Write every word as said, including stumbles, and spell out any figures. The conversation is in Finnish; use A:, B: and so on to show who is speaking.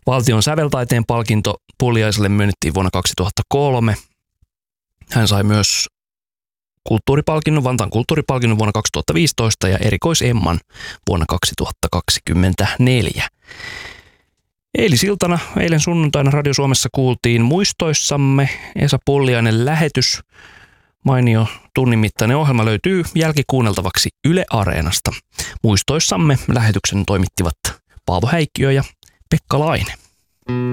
A: Valtion säveltaiteen palkinto Pulliaiselle myönnettiin vuonna kaksituhattakolme. Hän sai myös kulttuuripalkinnon, Vantaan kulttuuripalkinnon vuonna kaksituhattaviisitoista ja erikoisemman vuonna kaksituhattakaksikymmentäneljä. Eilisiltana, eilen sunnuntaina Radio Suomessa kuultiin Muistoissamme Esa Pulliainen lähetys. Mainio tunnin mittainen ohjelma löytyy jälkikuunneltavaksi Yle Areenasta. Muistoissamme lähetyksen toimittivat Paavo Häikkiö ja Pekka Laine.